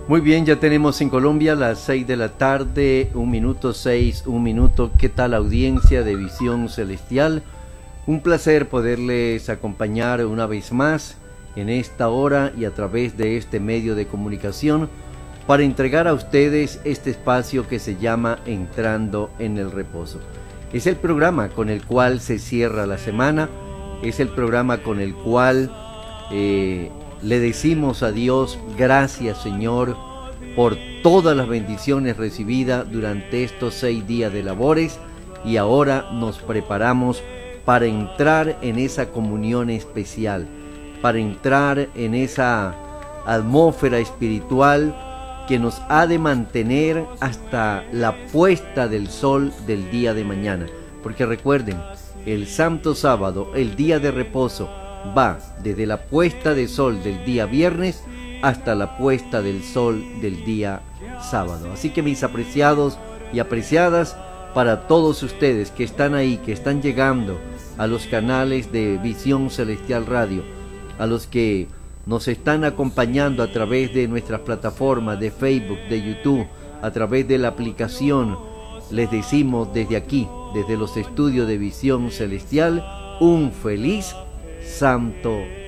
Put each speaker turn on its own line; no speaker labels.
Muy bien, ya tenemos en Colombia las 6 de la tarde, 1 minuto 6, 1 minuto. ¿Qué tal audiencia de Visión Celestial? Un placer poderles acompañar una vez más en esta hora y a través de este medio de comunicación para entregar a ustedes este espacio que se llama Entrando en el Reposo. Es el programa con el cual se cierra la semana, es el programa con el cual le decimos a Dios, gracias Señor por todas las bendiciones recibidas durante estos 6 días de labores, y ahora nos preparamos para entrar en esa comunión especial, para entrar en esa atmósfera espiritual que nos ha de mantener hasta la puesta del sol del día de mañana. Porque recuerden, el Santo Sábado, el día de reposo, va desde la puesta de sol del día viernes hasta la puesta del sol del día sábado. Así que mis apreciados y apreciadas, para todos ustedes que están ahí, que están llegando a los canales de Visión Celestial Radio, a los que nos están acompañando a través de nuestras plataformas de Facebook, de YouTube, a través de la aplicación, les decimos desde aquí, desde los estudios de Visión Celestial, un feliz Santo